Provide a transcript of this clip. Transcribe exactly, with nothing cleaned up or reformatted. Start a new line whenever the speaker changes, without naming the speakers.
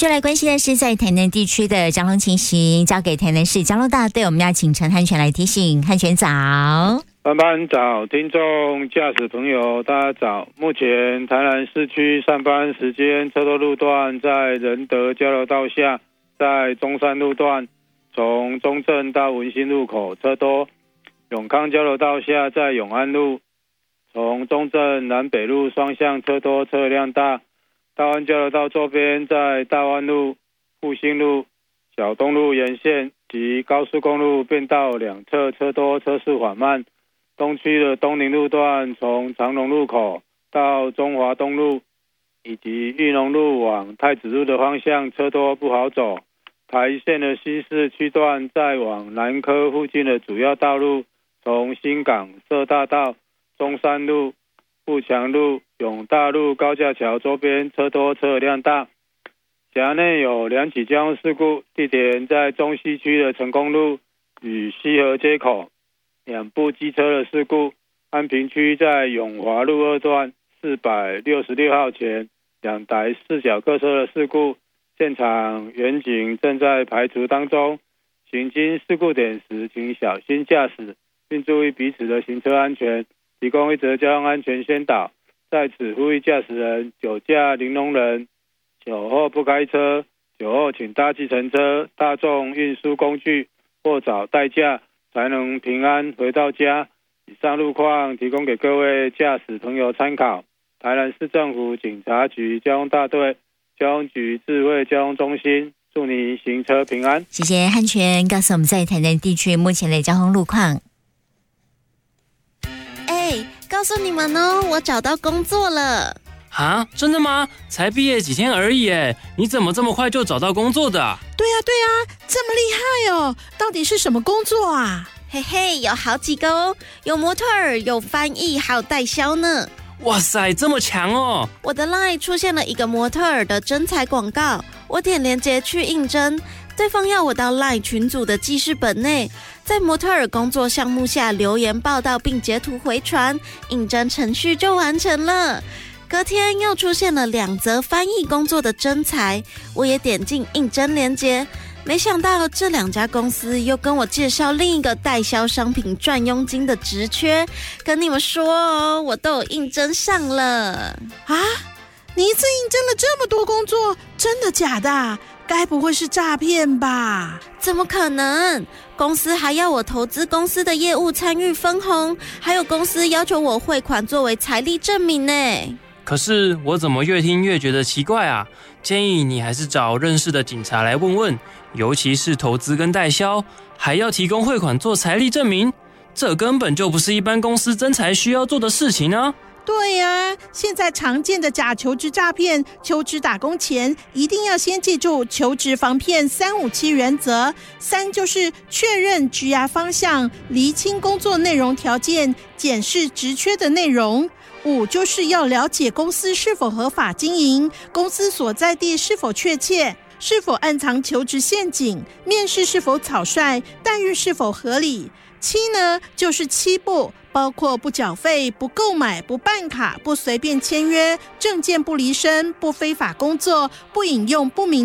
续来关心的是在台南地区的交通情形，交给台南市交通大队，我们要请陈汉全来提醒。汉全早。
班班早，听众驾驶朋友大家早。目前台南市区上班时间车多路段在仁德交流道下，在中山路段从中正到文心路口车多，永康交流道下在永安路从中正南北路双向车多车辆大，大湾交流道周边在大湾路、复兴路、小东路沿线及高速公路变道两侧车多车速缓慢。东区的东宁路段从长隆路口到中华东路以及裕农路往太子路的方向车多不好走。台线的西市区段在往南科附近的主要道路，从新港社大道、中山路、富强路、永大路高架桥周边车多车辆大。辖内有两起交通事故，地点在中西区的成功路与西河街口，两部机车的事故。安平区在永华路二段四百六十六号前两台四角客车的事故，现场员警正在排除当中。行经事故点时请小心驾驶，并注意彼此的行车安全，提供一则交通安全宣导。在此呼吁驾驶人酒驾零容忍，酒后不开车，酒后请搭计程车、大众运输工具或找代驾，才能平安回到家。以上路况提供给各位驾驶朋友参考。台南市政府警察局交通大队、交通局智慧交通中心，祝你行车平安。
谢谢汉全告诉我们在台南地区目前的交通路况。
哎，告诉你们哦，我找到工作了。
啊，真的吗？才毕业几天而已耶，你怎么这么快就找到工作的啊？
对啊对啊，这么厉害哦！到底是什么工作啊？
嘿嘿，有好几个哦，有模特儿，有翻译，还有代销呢。
哇塞，这么强哦！
我的 LINE 出现了一个模特儿的征才广告，我点连结去应征，对方要我到 LINE 群组的记事本内，在模特儿工作项目下留言报道并截图回传，应征程序就完成了。隔天又出现了两则翻译工作的征才，我也点进应征连结，没想到这两家公司又跟我介绍另一个代销商品赚佣金的职缺，跟你们说哦，我都有应征上了。
啊，你一次应征了这么多工作，真的假的？该不会是诈骗吧？
怎么可能？公司还要我投资公司的业务参与分红，还有公司要求我汇款作为财力证明呢。
可是我怎么越听越觉得奇怪啊？建议你还是找认识的警察来问问，尤其是投资跟代销，还要提供汇款做财力证明，这根本就不是一般公司征才需要做的事情啊！
对啊，现在常见的假求职诈骗，求职打工前一定要先记住求职防骗三五七原则。三就是确认职涯方向，厘清工作内容条件，检视职缺的内容。五就是要了解公司是否合法经营，公司所在地是否确切，是否暗藏求职陷阱，面试是否草率，待遇是否合理。七呢，就是七不，包括不缴费、不购买、不办卡、不随便签约、证件不离身、不非法工作、不引用不明